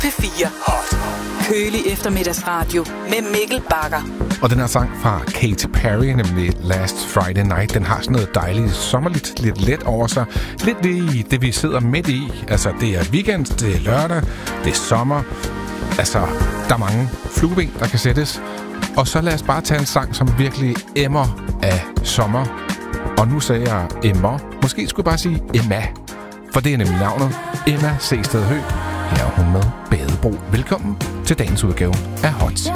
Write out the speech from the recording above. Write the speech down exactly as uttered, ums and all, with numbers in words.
P fire. Kølig eftermiddagsradio med Mikkel Bagger. Og den her sang fra Katy Perry, nemlig Last Friday Night, den har sådan noget dejligt sommerligt, lidt let over sig. Lidt i det, vi sidder midt i. Altså, det er weekend, det er lørdag, det er sommer. Altså, der er mange flueben, der kan sættes. Og så lad os bare tage en sang, som virkelig emmer af sommer. Og nu sagde jeg emmer. Måske skulle jeg bare sige Emma. For det er nemlig navnet. Emma Seested Høgh. Her er hun med Badebro. Velkommen til dagens udgave af Hot.